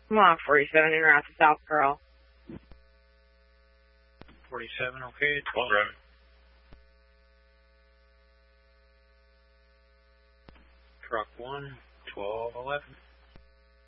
Come on, 47 in route to South Curl. 47, okay, 12 driving. Truck 1, 1211.